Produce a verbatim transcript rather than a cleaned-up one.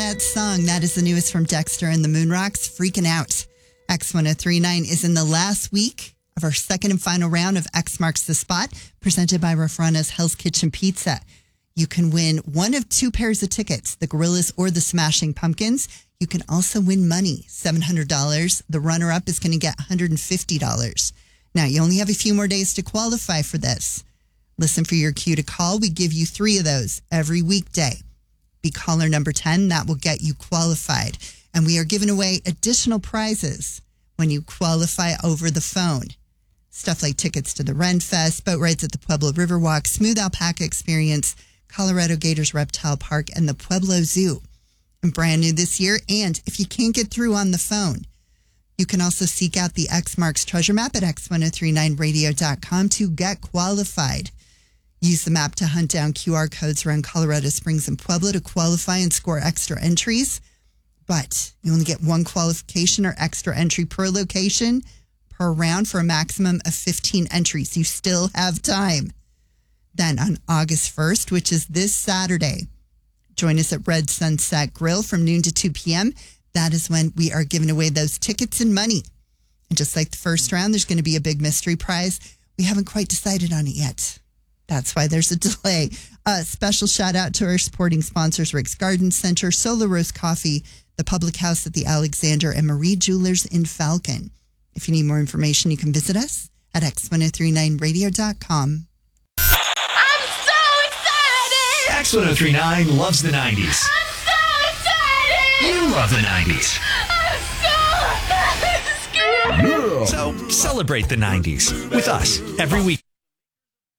That song, that is the newest from Dexter and the Moonrocks, Freaking Out. X ten thirty-nine is in the last week of our second and final round of X Marks the Spot, presented by Rafrana's Hell's Kitchen Pizza. You can win one of two pairs of tickets, the Gorillas or the Smashing Pumpkins. You can also win money, seven hundred dollars. The runner-up is going to get one hundred fifty dollars. Now, you only have a few more days to qualify for this. Listen for your cue to call. We give you three of those every weekday. Be caller number ten. That will get you qualified. And we are giving away additional prizes when you qualify over the phone. Stuff like tickets to the Ren Fest, boat rides at the Pueblo Riverwalk, Smooth Alpaca Experience, Colorado Gators Reptile Park, and the Pueblo Zoo. And brand new this year. And if you can't get through on the phone, you can also seek out the X Marks Treasure Map at x ten thirty-nine radio dot com to get qualified. Use the map to hunt down Q R codes around Colorado Springs and Pueblo to qualify and score extra entries. But you only get one qualification or extra entry per location per round for a maximum of fifteen entries. You still have time. Then on August first, which is this Saturday, join us at Red Sunset Grill from noon to two p.m. That is when we are giving away those tickets and money. And just like the first round, there's going to be a big mystery prize. We haven't quite decided on it yet. That's why there's a delay. A special shout out to our supporting sponsors, Rick's Garden Center, Solo Roast Coffee, the Public House at the Alexander, and Marie Jewelers in Falcon. If you need more information, you can visit us at x ten thirty-nine radio dot com. I'm so excited! X ten thirty-nine loves the nineties. I'm so excited! You love the nineties. I'm so scared! So celebrate the nineties with us every week.